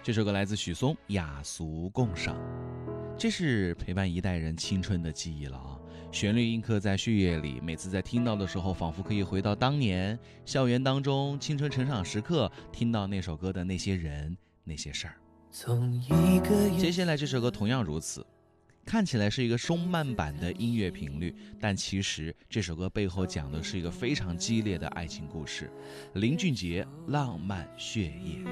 这首歌来自许嵩，雅俗共赏。这是陪伴一代人青春的记忆了啊！旋律印刻在血液里，每次在听到的时候，仿佛可以回到当年校园当中青春成长时刻，听到那首歌的那些人那些事儿。接下来这首歌同样如此，看起来是一个松慢版的音乐频率，但其实这首歌背后讲的是一个非常激烈的爱情故事。林俊杰《浪漫血液》。